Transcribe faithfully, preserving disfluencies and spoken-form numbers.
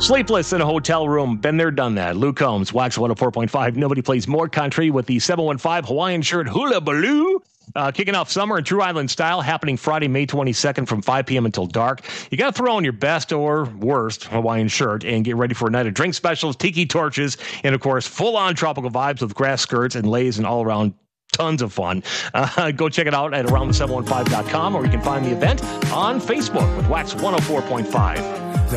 Sleepless in a hotel room. Been there, done that. Luke Combs, Wax one oh four point five. Nobody plays more country with the seven one five Hawaiian shirt Hula Baloo. Uh, kicking off summer in True Island style, happening Friday, May twenty-second from five p.m. until dark. You got to throw on your best or worst Hawaiian shirt and get ready for a night of drink specials, tiki torches, and, of course, full-on tropical vibes with grass skirts and leis and all-around tons of fun. Uh, go check it out at around the seven one five dot com, or you can find the event on Facebook with Wax one oh four point five.